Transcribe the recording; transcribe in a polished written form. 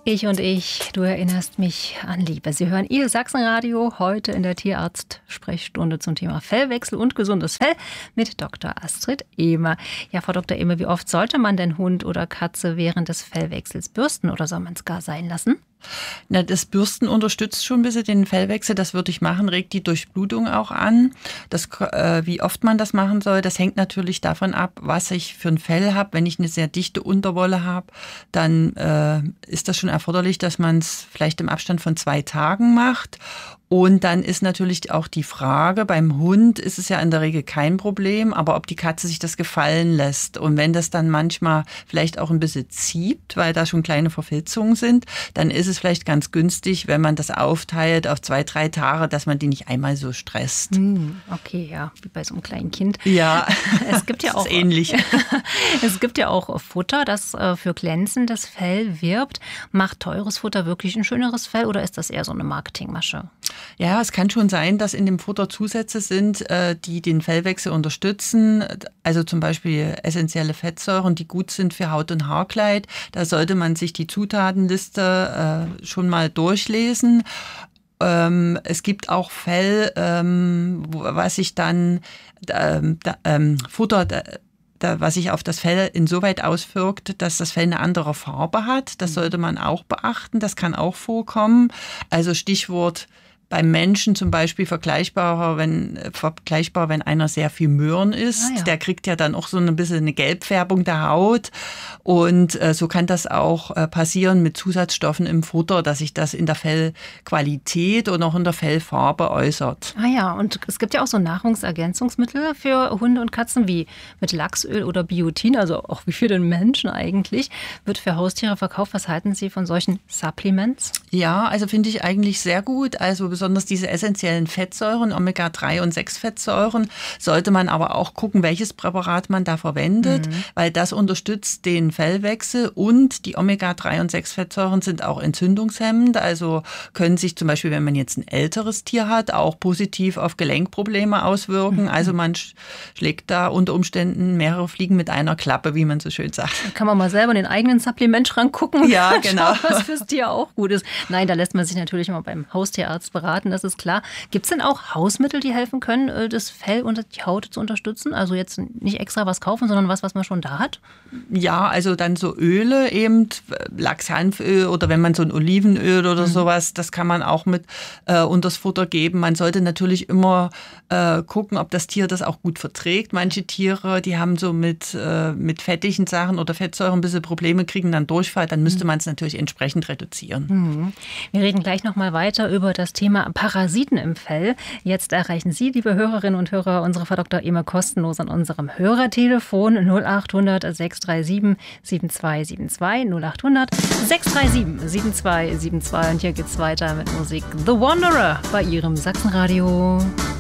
Ich und ich, du erinnerst mich an Liebe. Sie hören Ihr Sachsenradio heute in der Tierarzt-Sprechstunde zum Thema Fellwechsel und gesundes Fell mit Dr. Astrid Ehmer. Ja, Frau Dr. Ehmer, wie oft sollte man denn Hund oder Katze während des Fellwechsels bürsten oder soll man es gar sein lassen? Na, das Bürsten unterstützt schon ein bisschen den Fellwechsel, das würde ich machen, regt die Durchblutung auch an. Wie oft man das machen soll, das hängt natürlich davon ab, was ich für ein Fell habe. Wenn ich eine sehr dichte Unterwolle habe, dann ist das schon erforderlich, dass man es vielleicht im Abstand von 2 Tagen macht. Und dann ist natürlich auch die Frage, beim Hund ist es ja in der Regel kein Problem, aber ob die Katze sich das gefallen lässt. Und wenn das dann manchmal vielleicht auch ein bisschen zieht, weil da schon kleine Verfilzungen sind, dann ist es vielleicht ganz günstig, wenn man das aufteilt auf 2, 3 Tage, dass man die nicht einmal so stresst. Okay, ja, wie bei so einem kleinen Kind. Ja, es gibt ja auch, ist ähnlich. Es gibt ja auch Futter, das für glänzendes Fell wirbt. Macht teures Futter wirklich ein schöneres Fell oder ist das eher so eine Marketingmasche? Ja, es kann schon sein, dass in dem Futter Zusätze sind, die den Fellwechsel unterstützen. Also zum Beispiel essentielle Fettsäuren, die gut sind für Haut- und Haarkleid. Da sollte man sich die Zutatenliste schon mal durchlesen. Es gibt auch Fell, was sich dann Futter was sich auf das Fell insoweit auswirkt, dass das Fell eine andere Farbe hat. Das sollte man auch beachten. Das kann auch vorkommen. Also Stichwort beim Menschen zum Beispiel vergleichbar, wenn einer sehr viel Möhren isst. Ah, ja. Der kriegt ja dann auch so ein bisschen eine Gelbfärbung der Haut. Und so kann das auch passieren mit Zusatzstoffen im Futter, dass sich das in der Fellqualität und auch in der Fellfarbe äußert. Ah ja, und es gibt ja auch so Nahrungsergänzungsmittel für Hunde und Katzen wie mit Lachsöl oder Biotin, also auch wie für den Menschen eigentlich, wird für Haustiere verkauft. Was halten Sie von solchen Supplements? Ja, also finde ich eigentlich sehr gut. Also besonders diese essentiellen Fettsäuren, Omega-3 und 6 Fettsäuren, sollte man aber auch gucken, welches Präparat man da verwendet, weil das unterstützt den Fellwechsel und die Omega-3 und 6 Fettsäuren sind auch entzündungshemmend, also können sich zum Beispiel, wenn man jetzt ein älteres Tier hat, auch positiv auf Gelenkprobleme auswirken. Also man schlägt da unter Umständen mehrere Fliegen mit einer Klappe, wie man so schön sagt. Da kann man mal selber in den eigenen Supplementschrank gucken. Ja, genau. Schauen, was fürs Tier auch gut ist. Nein, da lässt man sich natürlich immer beim Haustierarzt beraten, das ist klar. Gibt es denn auch Hausmittel, die helfen können, das Fell und die Haut zu unterstützen? Also jetzt nicht extra was kaufen, sondern was man schon da hat? Ja, also dann so Öle eben, Lachs-Hanföl oder wenn man so ein Olivenöl oder sowas, das kann man auch mit unters Futter geben. Man sollte natürlich immer gucken, ob das Tier das auch gut verträgt. Manche Tiere, die haben so mit fettigen Sachen oder Fettsäuren ein bisschen Probleme, kriegen dann Durchfall, dann müsste man es natürlich entsprechend reduzieren. Wir reden gleich noch mal weiter über das Thema Parasiten im Fell. Jetzt erreichen Sie, liebe Hörerinnen und Hörer, unsere Frau Dr. Ehmer kostenlos an unserem Hörertelefon 0800 637 7272 0800 637 7272. Und hier geht's weiter mit Musik The Wanderer bei Ihrem Sachsenradio.